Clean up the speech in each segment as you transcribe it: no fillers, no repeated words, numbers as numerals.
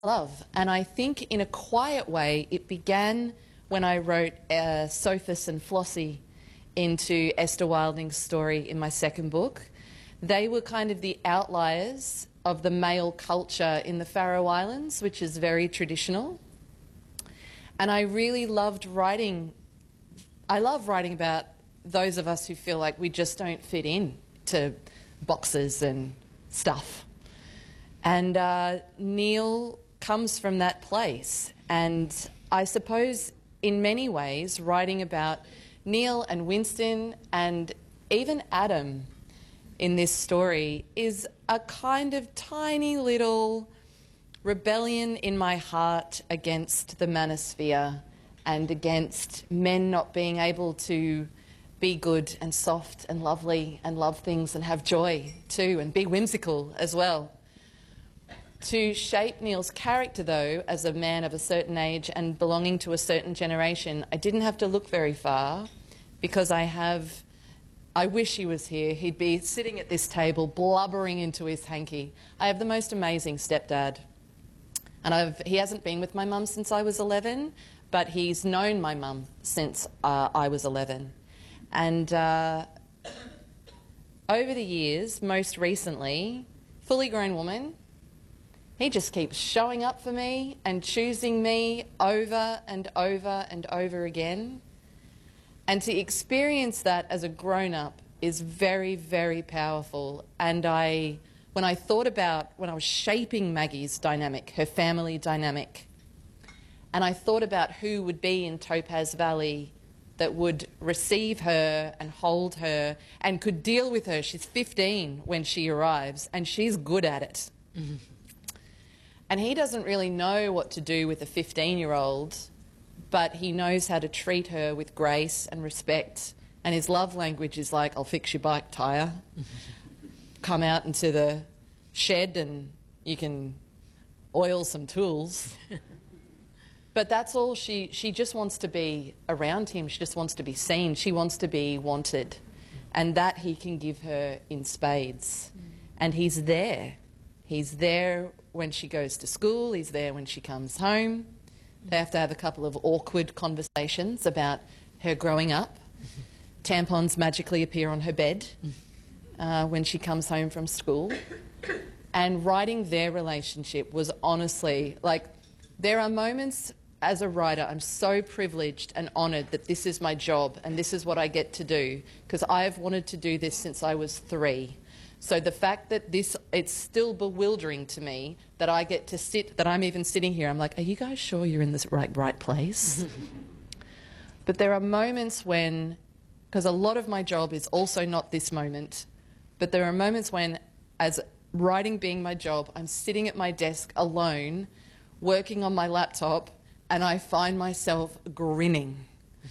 love. And I think in a quiet way, it began when I wrote Sophus and Flossie into Esther Wilding's story in my second book. They were kind of the outliers of the male culture in the Faroe Islands, which is very traditional. And I really loved writing. I love writing about those of us who feel like we just don't fit in to boxes and stuff. And Neil comes from that place. And I suppose in many ways, writing about Neil and Winston and even Adam in this story is a kind of tiny little rebellion in my heart against the manosphere and against men not being able to be good and soft and lovely and love things and have joy too and be whimsical as well. To shape Neil's character, though, as a man of a certain age and belonging to a certain generation, I didn't have to look very far because I wish he was here. He'd be sitting at this table blubbering into his hanky. I have the most amazing stepdad. And he hasn't been with my mum since I was 11, but he's known my mum since I was 11. And over the years, most recently, fully grown woman, he just keeps showing up for me and choosing me over and over and over again. And to experience that as a grown-up is very, very powerful. And when I thought about when I was shaping Maggie's dynamic, her family dynamic, and I thought about who would be in Topaz Valley that would receive her and hold her and could deal with her. She's 15 when she arrives, and she's good at it. Mm-hmm. And he doesn't really know what to do with a 15-year-old, but he knows how to treat her with grace and respect. And his love language is like, I'll fix your bike tyre. Come out into the shed and you can oil some tools. But that's all. She just wants to be around him. She just wants to be seen. She wants to be wanted. And that he can give her in spades. And he's there. He's there when she goes to school. He's there when she comes home. They have to have a couple of awkward conversations about her growing up. Tampons magically appear on her bed when she comes home from school. And writing their relationship was honestly, like, there are moments as a writer, I'm so privileged and honoured that this is my job and this is what I get to do, because I've wanted to do this since I was 3. So the fact that it's still bewildering to me that I get to sit, that I'm even sitting here, I'm like, are you guys sure you're in this right place? But there are moments when, because a lot of my job is also not this moment, but there are moments when, as writing being my job, I'm sitting at my desk alone, working on my laptop, and I find myself grinning.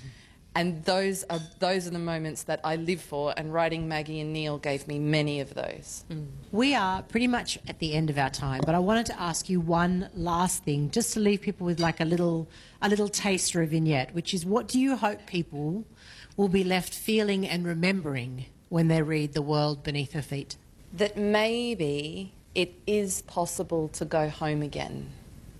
And those are the moments that I live for, and writing Maggie and Neil gave me many of those. We are pretty much at the end of our time, but I wanted to ask you one last thing, just to leave people with like a little taster, a vignette, which is, what do you hope people will be left feeling and remembering when they read The World Beneath Her Feet? That maybe it is possible to go home again.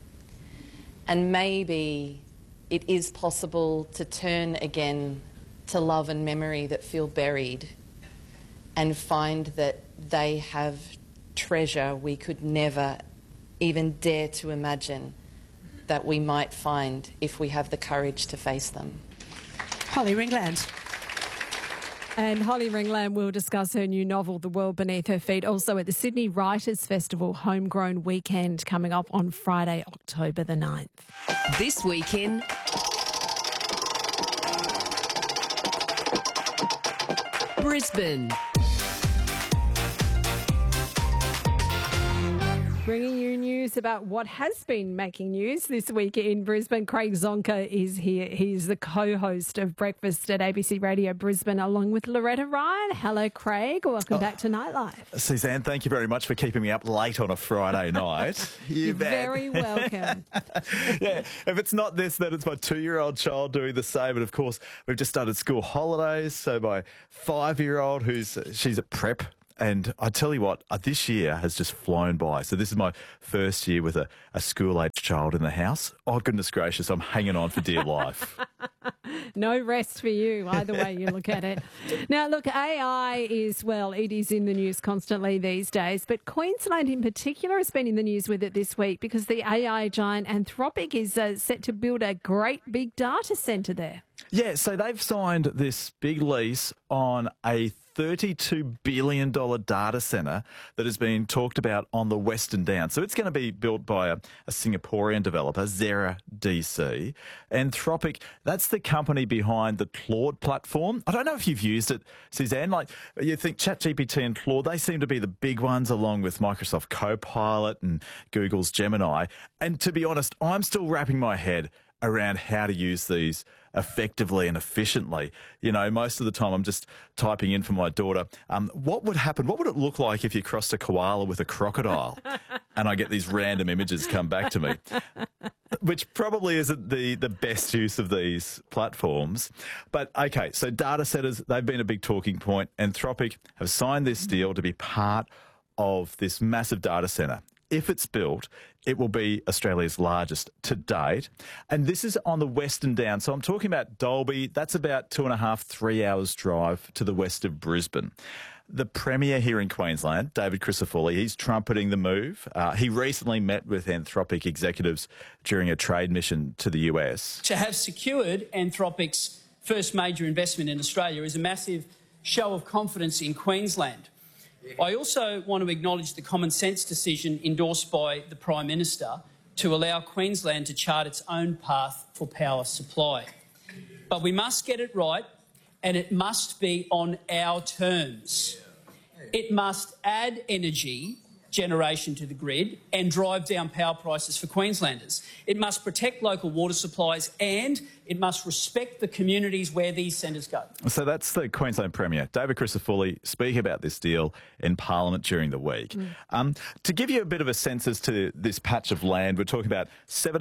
And maybe it is possible to turn again to love and memory that feel buried and find that they have treasure we could never even dare to imagine that we might find if we have the courage to face them. Holly Ringland. And Holly Ringland will discuss her new novel, The World Beneath Her Feet, also at the Sydney Writers' Festival Homegrown Weekend coming up on Friday, October the 9th. This weekend, Brisbane. Bringing you news about what has been making news this week in Brisbane. Craig Zonka is here. He's the co-host of Breakfast at ABC Radio Brisbane, along with Loretta Ryan. Hello, Craig. Welcome back to Nightlife. Suzanne, thank you very much for keeping me up late on a Friday night. You're very welcome. Yeah, if it's not this, then it's my 2-year-old child doing the same. And, of course, we've just started school holidays, so my 5-year-old, she's at prep And I tell you what, this year has just flown by. So this is my first year with a school-age child in the house. Oh, goodness gracious, I'm hanging on for dear life. No rest for you, either way you look at it. Now, look, AI is, well, it is in the news constantly these days, but Queensland in particular has been in the news with it this week because the AI giant Anthropic is set to build a great big data centre there. Yeah, so they've signed this big lease on a $32 billion data centre that has been talked about on the Western Downs. So it's going to be built by a Singaporean developer, Zera DC. Anthropic, that's the company behind the Claude platform. I don't know if you've used it, Suzanne. Like, you think ChatGPT and Claude, they seem to be the big ones along with Microsoft Copilot and Google's Gemini. And to be honest, I'm still wrapping my head around how to use these effectively and efficiently. You know, most of the time I'm just typing in for my daughter, what would happen? What would it look like if you crossed a koala with a crocodile? And I get these random images come back to me, which probably isn't the best use of these platforms. But okay, so data centers, they've been a big talking point. Anthropic have signed this deal to be part of this massive data center. If it's built, it will be Australia's largest to date. And this is on the Western Downs. So I'm talking about Dalby. That's about 2.5, 3 hours drive to the west of Brisbane. The Premier here in Queensland, David Crisafulli, he's trumpeting the move. He recently met with Anthropic executives during a trade mission to the US. To have secured Anthropic's first major investment in Australia is a massive show of confidence in Queensland. I also want to acknowledge the common sense decision endorsed by the Prime Minister to allow Queensland to chart its own path for power supply. But we must get it right, and it must be on our terms. It must add energy generation to the grid and drive down power prices for Queenslanders. It must protect local water supplies and it must respect the communities where these centres go. So that's the Queensland Premier, David Crisafulli, speaking about this deal in Parliament during the week. To give you a bit of a sense as to this patch of land, we're talking about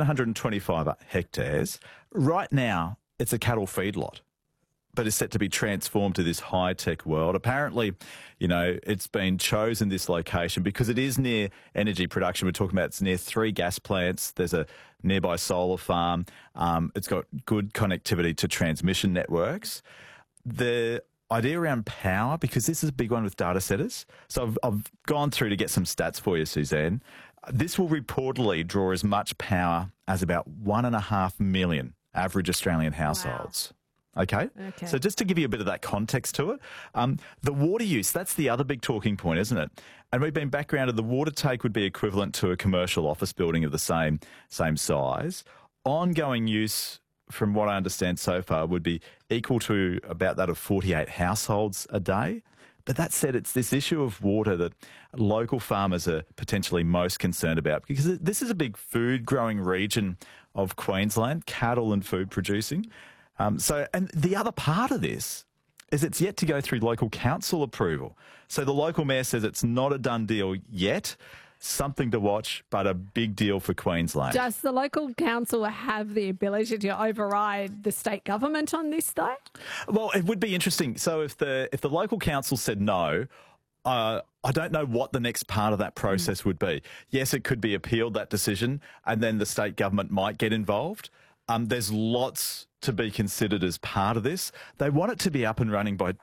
725 hectares. Right now, it's a cattle feedlot, but is set to be transformed to this high-tech world. Apparently, you know, it's been chosen, this location, because it is near energy production. We're talking about it's near 3 gas plants. There's a nearby solar farm. It's got good connectivity to transmission networks. The idea around power, because this is a big one with data centres. So I've gone through to get some stats for you, Suzanne. This will reportedly draw as much power as about 1.5 million average Australian households. Wow. Okay? So just to give you a bit of that context to it, the water use, that's the other big talking point, isn't it? And we've been backgrounded, the water take would be equivalent to a commercial office building of the same size. Ongoing use, from what I understand so far, would be equal to about that of 48 households a day. But that said, it's this issue of water that local farmers are potentially most concerned about, because this is a big food growing region of Queensland, cattle and food producing. And the other part of this is it's yet to go through local council approval. So the local mayor says it's not a done deal yet. Something to watch, but a big deal for Queensland. Does the local council have the ability to override the state government on this, though? Well, it would be interesting. So if the local council said no, I don't know what the next part of that process would be. Yes, it could be appealed, that decision, and then the state government might get involved. There's lots to be considered as part of this. They want it to be up and running by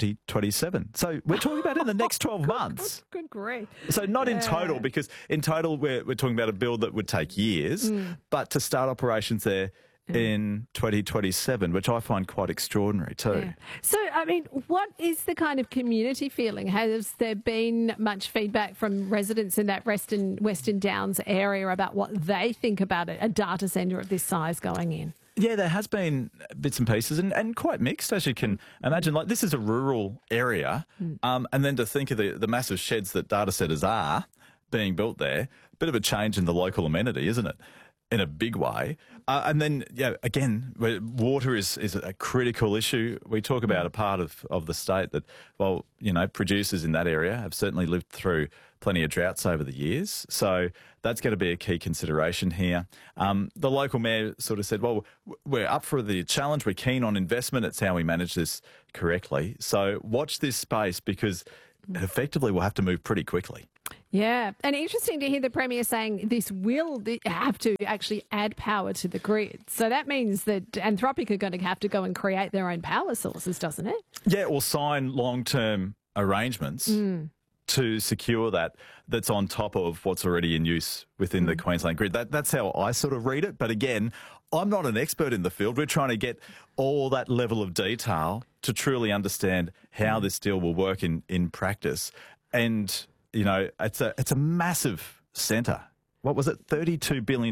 2027. So we're talking about in the next 12 months. Good grief. So not in total, because in total we're talking about a build that would take years, but to start operations there in 2027, which I find quite extraordinary too. Yeah. So, I mean, what is the kind of community feeling? Has there been much feedback from residents in that Western Downs area about what they think about a data centre of this size going in? Yeah, there has been bits and pieces and quite mixed, as you can imagine. Like, this is a rural area, and then to think of the massive sheds that data centres are being built there, bit of a change in the local amenity, isn't it? In a big way. And then, yeah, again, water is a critical issue. We talk about a part of the state that, well, you know, producers in that area have certainly lived through plenty of droughts over the years. So that's going to be a key consideration here. The local mayor sort of said, well, we're up for the challenge. We're keen on investment. It's how we manage this correctly. So watch this space, because it effectively will have to move pretty quickly. Yeah, and interesting to hear the Premier saying this will have to actually add power to the grid. So that means that Anthropic are going to have to go and create their own power sources, doesn't it? Yeah, or sign long-term arrangements to secure that's on top of what's already in use within the Queensland grid. That's how I sort of read it. But again, I'm not an expert in the field. We're trying to get all that level of detail to truly understand how this deal will work in practice. And, you know, it's a massive centre. What was it? $32 billion.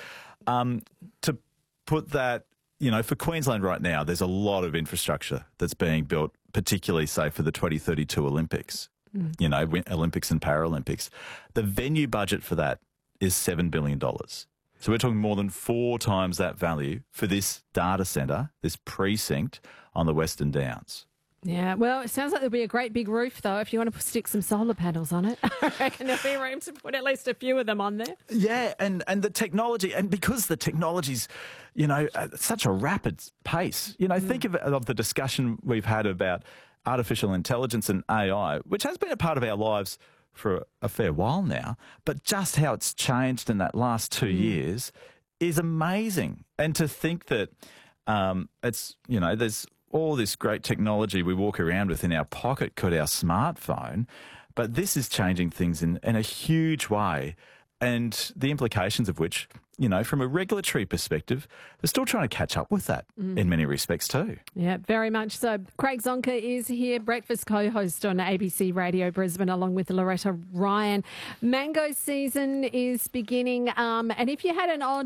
To put that, you know, for Queensland right now, there's a lot of infrastructure that's being built, particularly, say, for the 2032 Olympics, you know, Olympics and Paralympics. The venue budget for that is $7 billion. So we're talking more than 4 times that value for this data centre, this precinct on the Western Downs. Yeah, well, it sounds like there'll be a great big roof, though, if you want to stick some solar panels on it. I reckon there'll be room to put at least a few of them on there. Yeah, and the technology, and because the technology's, you know, at such a rapid pace, you know, think of the discussion we've had about artificial intelligence and AI, which has been a part of our lives for a fair while now, but just how it's changed in that last 2 years is amazing. And to think that it's, you know, there's all this great technology we walk around with in our pocket called our smartphone, but this is changing things in a huge way, and the implications of which, you know, from a regulatory perspective, they're still trying to catch up with that in many respects too. Yeah, very much so. Craig Zonka is here, breakfast co-host on ABC Radio Brisbane, along with Loretta Ryan. Mango season is beginning, and if you had an odd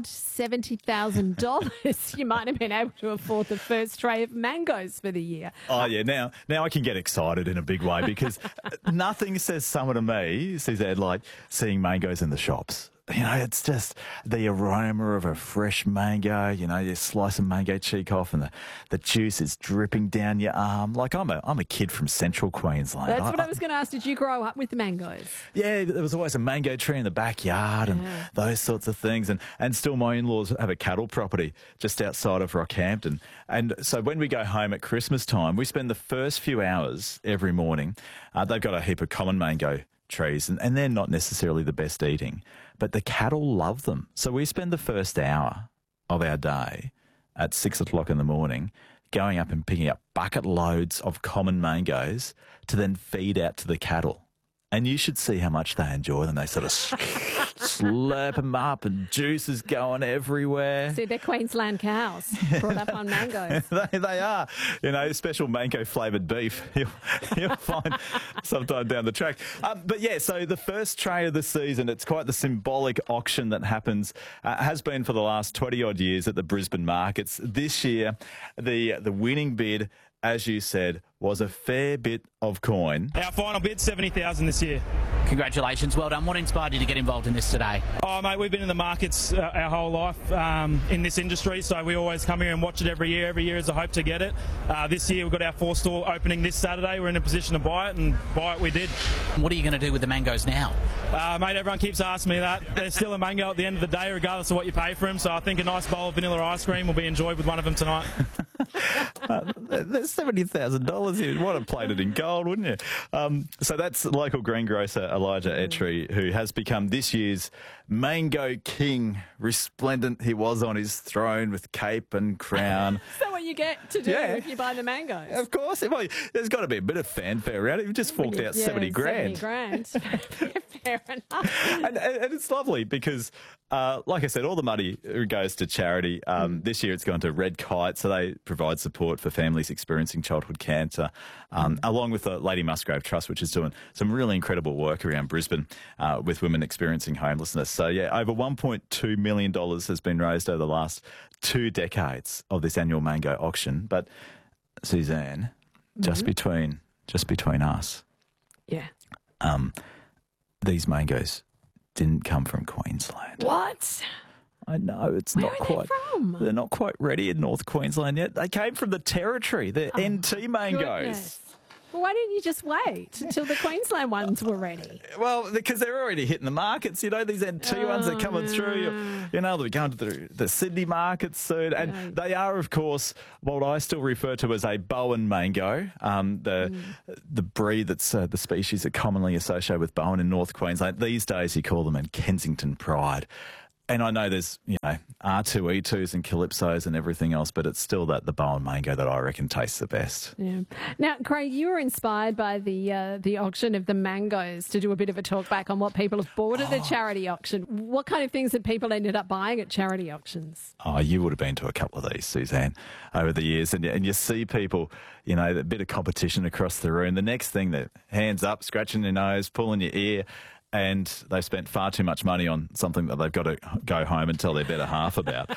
$70,000, you might have been able to afford the first tray of mangoes for the year. Oh, yeah. Now I can get excited in a big way because nothing says summer to me, Suzanne, like seeing mangoes in the shops. You know, it's just the aroma of a fresh mango. You know, you slice a mango cheek off and the juice is dripping down your arm. Like I'm a kid from central Queensland. That's what I was going to ask. Did you grow up with mangoes? Yeah, there was always a mango tree in the backyard and those sorts of things. And still my in-laws have a cattle property just outside of Rockhampton. And so when we go home at Christmas time, we spend the first few hours every morning. They've got a heap of common mango trees and they're not necessarily the best eating, but the cattle love them. So we spend the first hour of our day at 6 o'clock in the morning going up and picking up bucket loads of common mangoes to then feed out to the cattle. And you should see how much they enjoy them. They sort of slurp them up and juice is going everywhere. See, they're Queensland cows brought up on mangoes. They are. You know, special mango-flavoured beef you'll find sometime down the track. But, yeah, so the first tray of the season, it's quite the symbolic auction that happens, has been for the last 20-odd years at the Brisbane markets. This year, the winning bid, as you said, was a fair bit of coin. Our final bid, $70,000 this year. Congratulations, well done. What inspired you to get involved in this today? Oh, mate, we've been in the markets our whole life in this industry, so we always come here and watch it every year. Every year is a hope to get it. This year we've got our 4th store opening this Saturday. We're in a position to buy it, and buy it we did. What are you going to do with the mangoes now? Mate, everyone keeps asking me that. There's still a mango at the end of the day, regardless of what you pay for them, so I think a nice bowl of vanilla ice cream will be enjoyed with one of them tonight. There's $70,000 here. What a plated in gold, wouldn't you? So that's local greengrocer Elijah Etchery, who has become this year's Mango King. Resplendent he was on his throne with cape and crown. Is that what you get to do if you buy the mangoes? Of course. Well, there's got to be a bit of fanfare around it. You've just forked out 70 grand. 70 grand. Fair enough. And it's lovely because, like I said, all the money goes to charity. This year it's gone to Red Kite, so they provide support for families experiencing childhood cancer, along with the Lady Musgrave Trust, which is doing some really incredible work around Brisbane with women experiencing homelessness. So, yeah, over $1.2 million has been raised over the last 2 decades of this annual mango auction. But, Suzanne, just between us, these mangoes didn't come from Queensland. What? I know it's Where not are quite. they from? They're not quite ready in North Queensland yet. They came from the Territory. They're NT mangoes. Goodness. Well, why didn't you just wait until the Queensland ones were ready? Well, because they're already hitting the markets. You know, these NT ones are coming through. You know, they're going to the Sydney market soon. And they are, of course, what I still refer to as a Bowen mango, the breed that's the species that commonly associated with Bowen in North Queensland. These days you call them in Kensington Pride. And I know there's, you know, R2E2s and Calypsos and everything else, but it's still the Bowen mango that I reckon tastes the best. Yeah. Now, Craig, you were inspired by the auction of the mangoes to do a bit of a talk back on what people have bought at the charity auction. What kind of things have people ended up buying at charity auctions? Oh, you would have been to a couple of these, Suzanne, over the years, and you see people, you know, a bit of competition across the room. The next thing, they're hands up, scratching their nose, pulling your ear, and they've spent far too much money on something that they've got to go home and tell their better half about.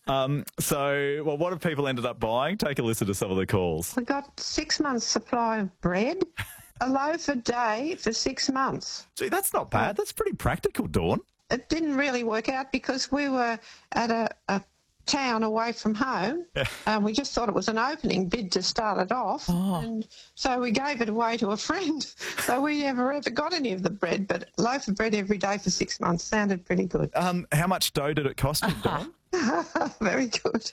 Well, what have people ended up buying? Take a listen to some of the calls. We got 6 months' supply of bread, a loaf a day for 6 months. Gee, that's not bad. That's pretty practical, Dawn. It didn't really work out because we were at a town away from home. We just thought it was an opening bid to start it off. And so we gave it away to a friend. So we never ever got any of the bread, but a loaf of bread every day for 6 months sounded pretty good. How much dough did it cost you, Dawn? Very good.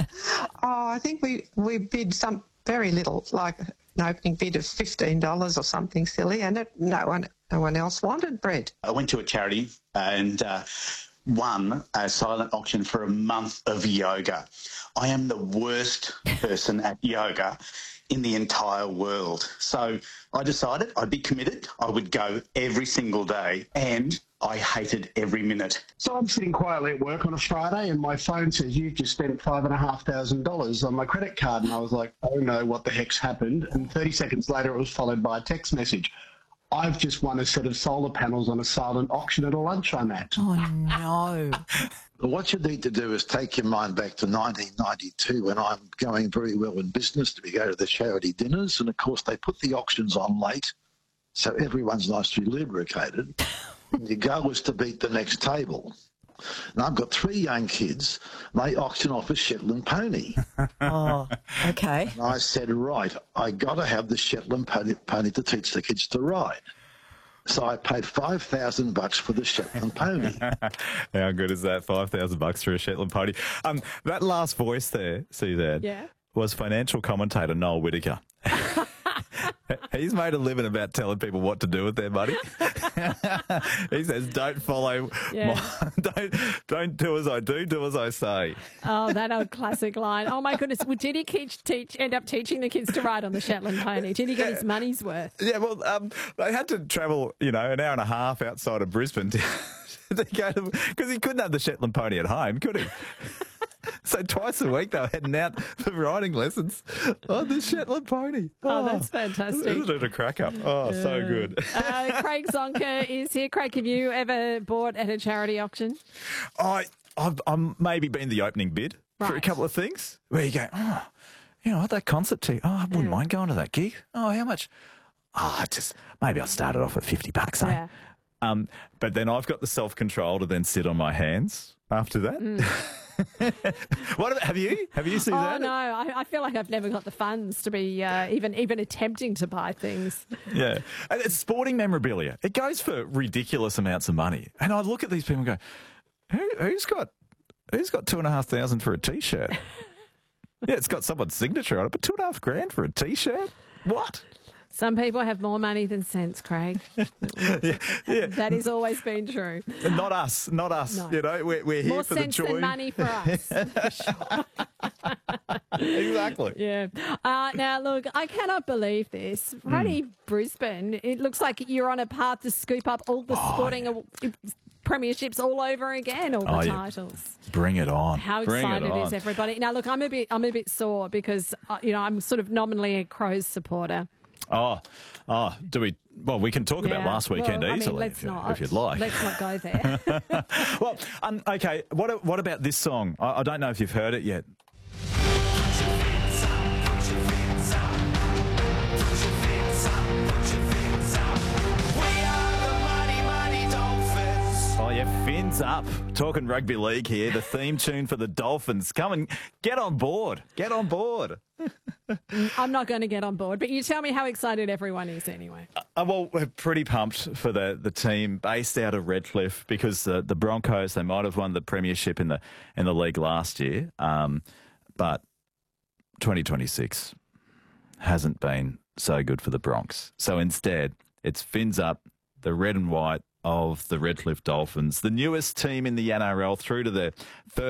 I think we bid some very little, like an opening bid of $15 or something silly, and no one else wanted bread. I went to a charity and won a silent auction for a month of yoga. I am the worst person at yoga in the entire world. So I decided I'd be committed. I would go every single day, and I hated every minute. So I'm sitting quietly at work on a Friday and my phone says, you've just spent $5,500 on my credit card. And I was like, oh no, what the heck's happened? And 30 seconds later, it was followed by a text message. I've just won a set of solar panels on a silent auction at a lunch I'm at. Oh, no. What you need to do is take your mind back to 1992 when I'm going very well in business. We go to the charity dinners, and, of course, they put the auctions on late, so everyone's nicely lubricated. And your goal is to beat the next table. And I've got 3 young kids. They auction off a Shetland pony. Oh, okay. And I said, right, I got to have the Shetland pony to teach the kids to ride. So I paid $5,000 for the Shetland pony. How good is that? $5,000 for a Shetland pony. That last voice there, Suzanne, was financial commentator Noel Whittaker. He's made a living about telling people what to do with their money. He says, don't follow, don't do as I do as I say. Oh, that old classic line. Oh, my goodness. Well, did he end up teaching the kids to ride on the Shetland pony? Did he get his money's worth? Yeah, well, they had to travel, an hour and a half outside of Brisbane to go to, because he couldn't have the Shetland pony at home, could he? So twice a week they were heading out for riding lessons on the Shetland pony. Oh, that's fantastic. Isn't it a crack-up? Oh, so good. Craig Zonker is here. Craig, have you ever bought at a charity auction? I've maybe been the opening bid for a couple of things where you go, that concert too. Oh, I wouldn't mind going to that gig. Oh, how much? Oh, maybe I'll start it off at $50, eh? Yeah. But then I've got the self-control to then sit on my hands after that. What about, have you seen that? Oh, no, I feel like I've never got the funds to be even attempting to buy things. Yeah. And it's sporting memorabilia. It goes for ridiculous amounts of money. And I look at these people and go, who's got $2,500 for a T-shirt? Yeah, it's got someone's signature on it, but $2,500 for a T-shirt? What? Some people have more money than sense, Craig. Yeah. That has always been true. Not us. No. We're here more for the joy. More sense than money for us. Exactly. Yeah. Now, look, I cannot believe this. Freddie Brisbane, it looks like you're on a path to scoop up all the sporting premierships all over again, all the titles. Bring it on. How excited is everybody? Now, look, I'm a bit sore because, I'm sort of nominally a Crows supporter. Do we? Well, we can talk about last weekend easily if you'd like. Let's not go there. Well, okay. What about this song? I don't know if you've heard it yet. Oh yeah, fins up. Talking rugby league here. The theme tune for the Dolphins. Come and get on board. Get on board. I'm not going to get on board, but you tell me how excited everyone is anyway. Well, we're pretty pumped for the team based out of Redcliffe because the Broncos, they might have won the premiership in the league last year, but 2026 hasn't been so good for the Bronx. So instead, it's fins up, the red and white of the Redcliffe Dolphins, the newest team in the NRL through to the first